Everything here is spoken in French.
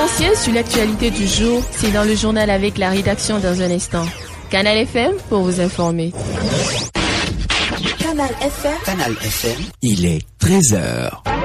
L'essentiel sur l'actualité du jour, c'est dans le journal avec la rédaction dans un instant. Canal FM pour vous informer. Canal FM. Il est 13h.